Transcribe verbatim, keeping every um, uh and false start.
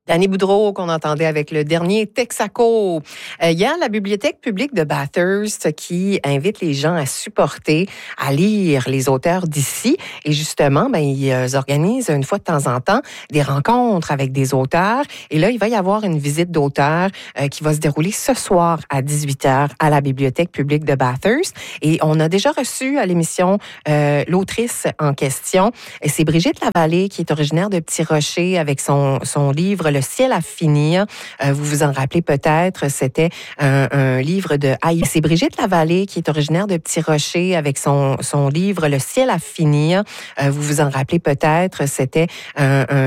Danny Boudreau, qu'on entendait avec le dernier Texaco. Euh, hier, la Bibliothèque publique de Bathurst qui invite les gens à supporter, à lire les auteurs d'ici. Et justement, ben, ils euh, organisent une fois de temps en temps des rencontres avec des auteurs. Et là, il va y avoir une visite d'auteurs euh, qui va se dérouler ce soir à dix-huit heures à la Bibliothèque publique de Bathurst. Et on a déjà reçu à l'émission euh, l'autrice en question. Et c'est Brigitte Lavallée, qui est originaire de Petit-Rocher, avec son, son livre « Le ciel à finir ». Euh, vous vous en rappelez peut-être, c'était un, un livre de Haït. C'est Brigitte Lavallée, qui est originaire de Petit-Rocher, avec son, son livre « Le ciel à finir ». Euh, vous vous en rappelez peut-être, c'était un, un